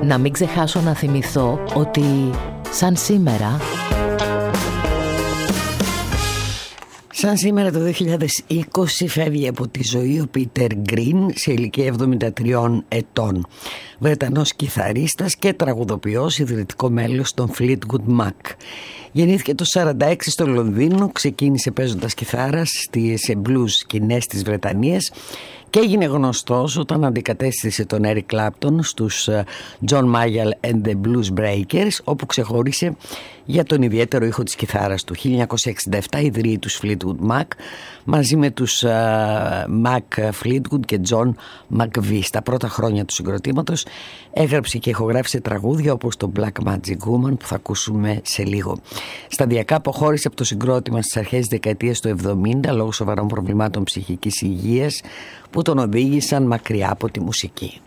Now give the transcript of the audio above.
Να μην ξεχάσω να θυμηθώ ότι σαν σήμερα το 2020 φεύγει από τη ζωή ο Πίτερ Γκριν σε ηλικία 73 ετών. Βρετανός κιθαρίστας και τραγουδοποιός, ιδρυτικό μέλος των Fleetwood Mac. Γεννήθηκε το 1946 στο Λονδίνο, ξεκίνησε παίζοντας κιθάρας σε blues σκηνές της Βρετανίας και έγινε γνωστός όταν αντικατέστησε τον Eric Clapton στους John Mayall and the Blues Breakers, όπου ξεχώρισε για τον ιδιαίτερο ήχο της κιθάρας του. 1967 ιδρύει τους Fleetwood Mac μαζί με τους Mac Fleetwood και John McVie. Στα πρώτα χρόνια του συγκροτήματος έγραψε και ηχογράφησε τραγούδια όπως το Black Magic Woman που θα ακούσουμε σε λίγο. Σταδιακά αποχώρησε από το συγκρότημα στις αρχές της δεκαετίας του 70 λόγω σοβαρών προβλημάτων ψυχικής υγείας που τον οδήγησαν μακριά από τη μουσική.